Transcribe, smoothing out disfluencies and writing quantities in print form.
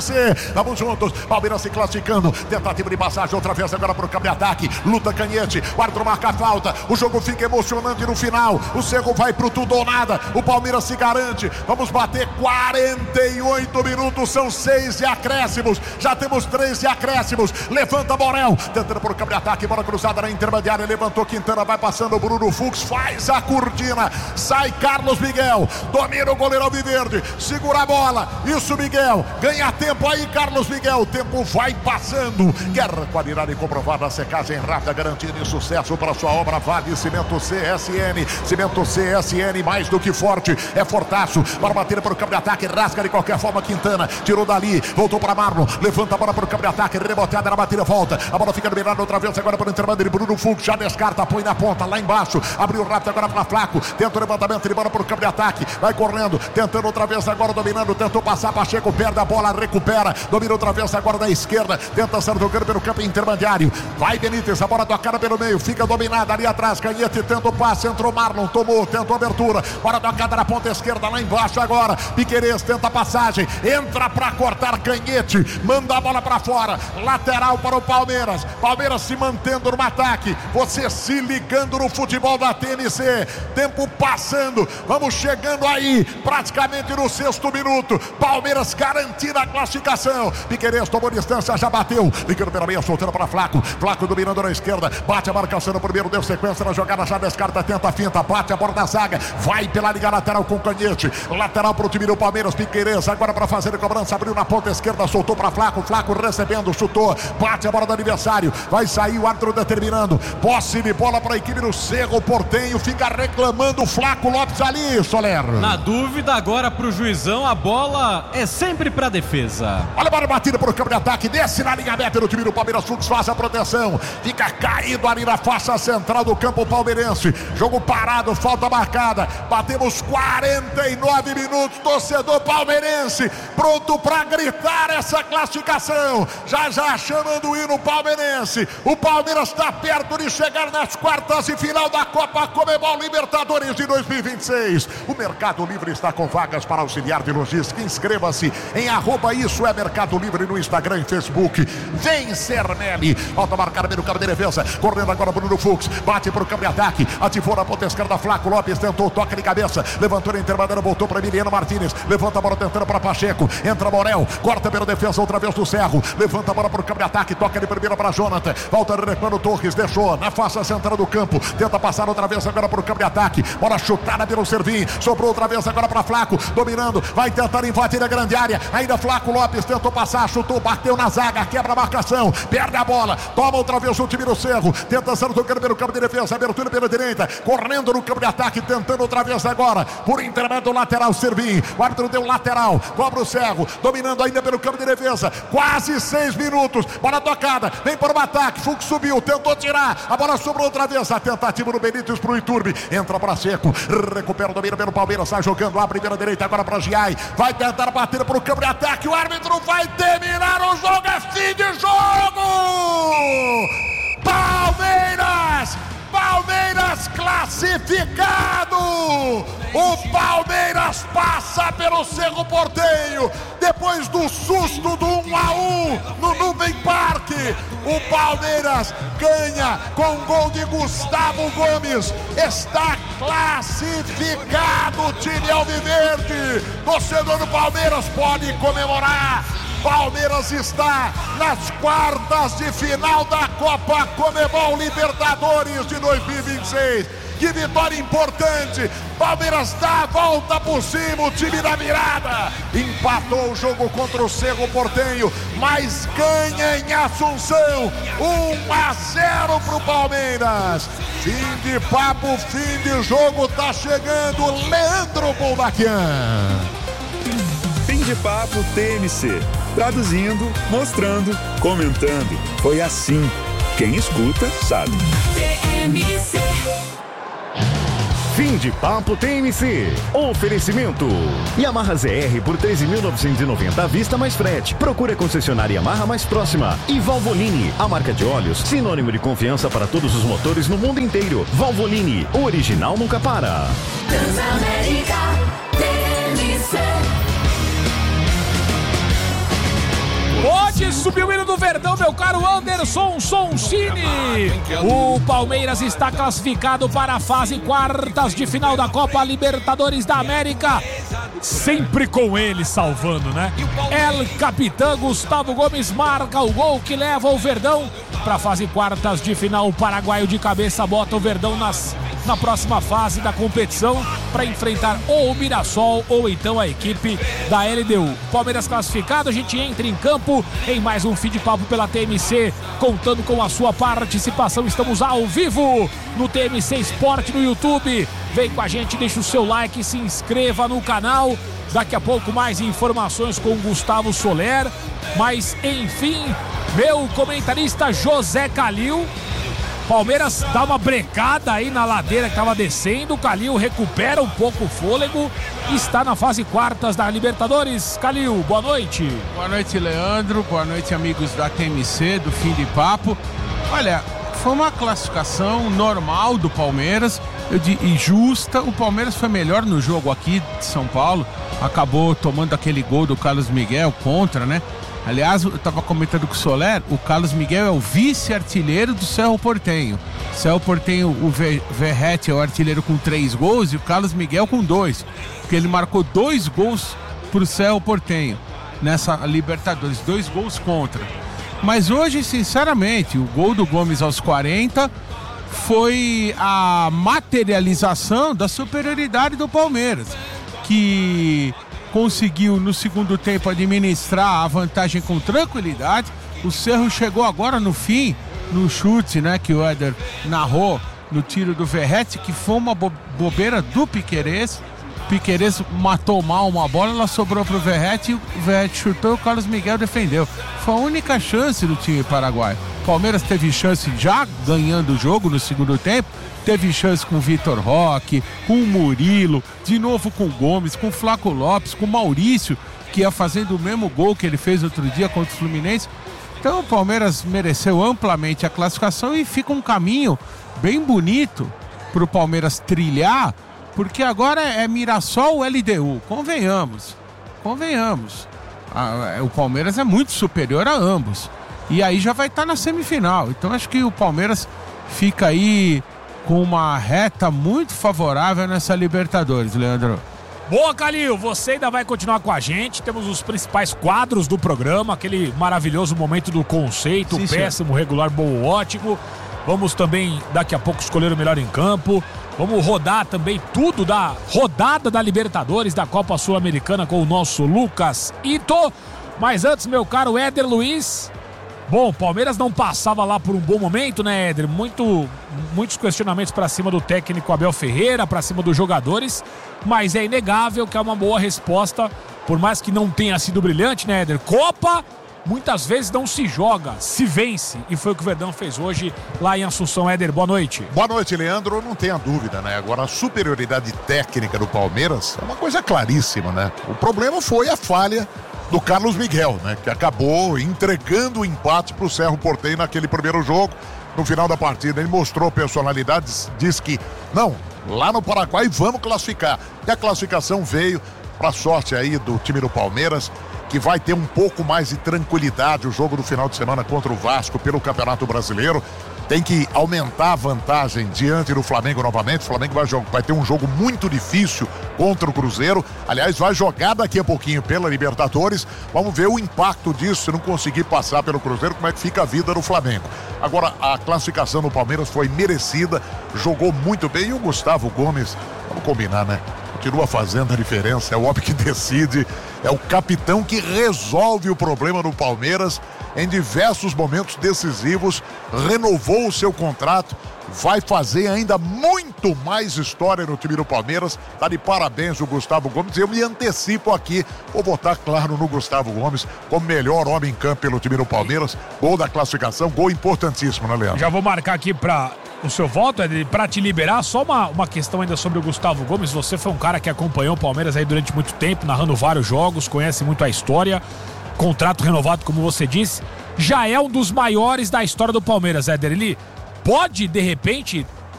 Vamos juntos, Palmeiras se classificando, tentativa de passagem, outra vez agora para o campo de ataque, luta Canhete, o árbitro marca a falta, o jogo fica emocionante no final, o Cerro vai pro tudo ou nada, o Palmeiras se garante, vamos bater 48 minutos, são 6 de acréscimos, já temos 3 de acréscimos, levanta Borel, tentando para o campo de ataque, bola cruzada na intermediária, levantou Quintana, vai passando o Bruno Fux, faz a cortina, sai Carlos Miguel, domina o goleiro Alviverde, segura a bola, isso Miguel, ganha tempo aí Carlos Miguel, o tempo vai passando, quer qualidade comprovada, secagem rápida, garantia de sucesso para sua obra, vale Cimento CSN, Cimento CSN, mais do que forte, é fortaço, para bater para o campo de ataque, rasga de qualquer forma Quintana, tirou dali, voltou para Marlon, levanta a bola para o campo de ataque, reboteada na batida, volta, a bola fica liberada outra vez, agora para o intervalo de Bruno Fux, já descarta, põe na ponta, lá embaixo, abriu rápido agora para Flaco, tenta o levantamento de bola para o campo de ataque, vai correndo, tentando outra vez agora, dominando, tentou passar, Pacheco perde a bola, recupera, domina outra vez agora da esquerda, tenta sair jogando pelo campo intermediário, vai Benítez, a bola tocada pelo meio, fica dominada ali atrás, Canhete tenta o passe, entrou Marlon, tomou, tentou abertura, bola tocada na ponta esquerda, lá embaixo agora, Piquerez tenta a passagem, entra para cortar Canhete, manda a bola para fora, lateral para o Palmeiras, Palmeiras se mantendo no ataque, você se ligando no futebol da TNC, tempo passando, vamos chegando aí, praticamente no 6º minuto, Palmeiras garantindo a classificação, Piquerez tomou distância, já bateu, ligando pela meia, soltando para Flaco, Flaco dominando na esquerda, bate a marcação no primeiro, deu sequência na jogada, já descarta, tenta a finta, bate a bola da zaga, vai pela liga lateral com Canhete, lateral para o time do Palmeiras, Piquerez, agora para fazer a cobrança, abriu na ponta esquerda, soltou para Flaco, Flaco recebendo, chutou, bate a bola do adversário, vai sair o árbitro determinando, posse de bola para a equipe do Cerro Porteño, fica reclamando o Flaco Lopes ali, Soler. Na dúvida agora para o juizão, a bola é sempre para a defesa. Olha a bola batida para o campo de ataque, desce na linha aberta do time do Palmeiras, Fux faz a proteção, fica caído ali na faixa central do campo palmeirense, jogo parado, falta marcada, batemos 49 minutos, torcedor palmeirense, pronto para gritar essa classificação, já chamando o hino palmeirense, o Palmeiras está perto de chegar nas quartas de final da Copa Conmebol Libertadores de 2026, o Mercado Livre está com vagas para auxiliar de logística, inscreva-se em @isso é Mercado Livre no Instagram e Facebook, vem Cernelli, volta a marcar pelo campo de defesa, correndo agora Bruno Fux, bate para o campo de ataque, ativou na ponta esquerda, Flaco Lopes tentou, toque de cabeça, levantou na intermediária, voltou para Emiliano Martínez, levanta a bola tentando para Pacheco, entra Morel, corta pela defesa outra vez do Cerro, levanta a bola para o campo de ataque, toca de primeira para Jonathan, volta recuando Torres, deixou na faixa central do campo, tenta passar outra vez agora para o campo de ataque, bola chutada pelo Servinho, sobrou outra vez agora para Flaco, dominando, vai tentar invadir a grande área, ainda Flaco Lopes tentou passar, chutou, bateu na zaga, quebra a marcação, perde a bola, toma outra vez o time do Cerro, tenta sair tocando pelo campo de defesa, abertura pela direita, correndo no campo de ataque, tentando outra vez agora, por intermédio do lateral, Servinho, o árbitro deu lateral, cobra o Cerro, dominando ainda pelo campo de defesa, quase 6 minutos, bola tocada, vem para o ataque, Fux subiu, tentou tirar, a bola sobrou outra vez, a tentativa do Benítez pro Iturbe, entra para Seco, recupera o domínio pelo Palmeiras, sai jogando lá, primeira direita, agora para Giai, vai tentar bater para o campo de ataque, o árbitro vai terminar o jogo, é fim de jogo! Palmeiras classificado! O Palmeiras passa pelo Cerro Porteño, depois do susto do 1-1 no Nuvem Parque, o Palmeiras ganha com gol de Gustavo Gomes, está classificado o time alviverde, torcedor do Palmeiras pode comemorar, Palmeiras está nas quartas de final da Copa Conmebol Libertadores de 2026. Que vitória importante! Palmeiras dá a volta por cima, o time da virada. Empatou o jogo contra o Cerro Porteño, mas ganha em Assunção. 1-0 para o Palmeiras. Fim de papo, fim de jogo, tá chegando Leandro Boldaquian. Fim de papo TNC. Traduzindo, mostrando, comentando. Foi assim. Quem escuta, sabe. TNC. Fim de papo TNC. Oferecimento Yamaha ZR por 13.990 à vista mais frete. Procure a concessionária Yamaha mais próxima. E Valvoline, a marca de óleos sinônimo de confiança para todos os motores no mundo inteiro. Valvoline, o original nunca para. Transamérica TNC. noite, subiu o hino do Verdão, meu caro Anderson Soncini. O Palmeiras está classificado para a fase quartas de final da Copa Libertadores da América. Sempre com ele salvando, né? El Capitão Gustavo Gomes marca o gol que leva o Verdão para a fase quartas de final. O paraguaio de cabeça bota o Verdão na próxima fase da competição para enfrentar ou o Mirassol ou então a equipe da LDU. Palmeiras classificado, a gente entra em campo em mais um Fim de Papo pela TMC, contando com a sua participação. Estamos ao vivo no TMC Esporte no YouTube. Vem com a gente, deixa o seu like, se inscreva no canal. Daqui a pouco mais informações com o Gustavo Soler. Mas enfim, meu comentarista José Calil. Palmeiras dá uma brecada aí na ladeira que estava descendo. O Calil recupera um pouco o fôlego. Está na fase quartas da Libertadores. Calil, boa noite. Boa noite, Leandro. Boa noite, amigos da TMC, do Fim de Papo. Olha, foi uma classificação normal do Palmeiras e justa. O Palmeiras foi melhor no jogo aqui de São Paulo. Acabou tomando aquele gol do Carlos Miguel contra, né? Aliás, eu estava comentando com o Soler, o Carlos Miguel é o vice-artilheiro do Cerro Porteño. Cerro Porteño, o Verratti é o artilheiro com 3 gols e o Carlos Miguel com 2. Porque ele marcou 2 gols para o Cerro Porteño nessa Libertadores, 2 gols contra. Mas hoje, sinceramente, o gol do Gomes aos 40 foi a materialização da superioridade do Palmeiras, que conseguiu no segundo tempo administrar a vantagem com tranquilidade. O Cerro chegou agora no fim, no chute, né, que o Éder narrou no tiro do Verratti, que foi uma bobeira do Piquerez. O Piquerez matou mal uma bola, ela sobrou pro Verratti, o Verratti chutou e o Carlos Miguel defendeu. Foi a única chance do time paraguaio. O Palmeiras teve chance já ganhando o jogo no segundo tempo. Teve chance com o Vitor Roque, com o Murilo, de novo com o Gomes, com o Flaco Lopes, com o Maurício, que ia fazendo o mesmo gol que ele fez outro dia contra o Fluminense. Então o Palmeiras mereceu amplamente a classificação e fica um caminho bem bonito para o Palmeiras trilhar, porque agora é Mirassol LDU, convenhamos. O Palmeiras é muito superior a ambos. E aí já vai estar na semifinal. Então acho que o Palmeiras fica aí com uma reta muito favorável nessa Libertadores, Leandro. Boa, Calil, você ainda vai continuar com a gente. Temos os principais quadros do programa, aquele maravilhoso momento do conceito, sim, péssimo, senhor. Regular, bom, ótimo. Vamos também daqui a pouco escolher o melhor em campo. Vamos rodar também tudo da rodada da Libertadores, da Copa Sul-Americana com o nosso Lucas Ito. Mas antes, meu caro Éder Luiz, bom, o Palmeiras não passava lá por um bom momento, né, Éder? Muitos questionamentos para cima do técnico Abel Ferreira, para cima dos jogadores, mas é inegável que é uma boa resposta, por mais que não tenha sido brilhante, né, Éder? Copa, muitas vezes não se joga, se vence, e foi o que o Verdão fez hoje lá em Assunção. Éder, boa noite. Boa noite, Leandro, não tenha dúvida, né? Agora, a superioridade técnica do Palmeiras é uma coisa claríssima, né? O problema foi a falha do Carlos Miguel, né? Que acabou entregando o empate pro Cerro Porteño naquele primeiro jogo. No final da partida, ele mostrou personalidades, disse que, não, lá no Paraguai vamos classificar. E a classificação veio pra sorte aí do time do Palmeiras, que vai ter um pouco mais de tranquilidade o jogo do final de semana contra o Vasco pelo Campeonato Brasileiro. Tem que aumentar a vantagem diante do Flamengo novamente. O Flamengo vai ter um jogo muito difícil contra o Cruzeiro. Aliás, vai jogar daqui a pouquinho pela Libertadores. Vamos ver o impacto disso se não conseguir passar pelo Cruzeiro, como é que fica a vida do Flamengo. Agora, a classificação do Palmeiras foi merecida, jogou muito bem. E o Gustavo Gomes, vamos combinar, né? Continua fazendo a diferença, é o homem que decide, é o capitão que resolve o problema do Palmeiras em diversos momentos decisivos, renovou o seu contrato, vai fazer ainda muito mais história no time do Palmeiras. Tá de parabéns o Gustavo Gomes. Eu me antecipo aqui, vou votar, claro, no Gustavo Gomes como melhor homem em campo pelo time do Palmeiras. Gol da classificação, gol importantíssimo, né, Leandro? Já vou marcar aqui para o seu voto, para te liberar. Só uma questão ainda sobre o Gustavo Gomes. Você foi um cara que acompanhou o Palmeiras aí durante muito tempo, narrando vários jogos, conhece muito a história. Contrato renovado, como você disse, já é um dos maiores da história do Palmeiras, Éder. Ele pode, de repente,